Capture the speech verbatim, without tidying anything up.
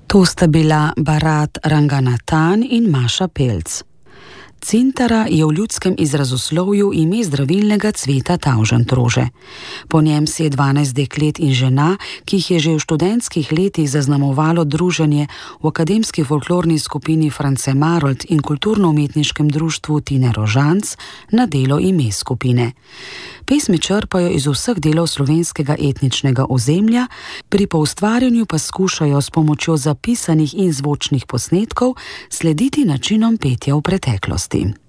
To sta bila Bharat Ranganathan in Maša Pelc. Cintara je v ljudskem izrazoslovju ime zdravilnega cveta tavžentrože. Po njem si je dvanajst deklet in žena, ki jih je že v študentskih letih zaznamovalo druženje v akademski folklorni skupini France Marold in kulturno-umetniškem društvu Tine Rožanc, nadelo ime skupine. Pesmi črpajo iz vseh delov slovenskega etničnega ozemlja, pri poustvarjanju pa skušajo s pomočjo zapisanih in zvočnih posnetkov slediti načinom petja v preteklosti.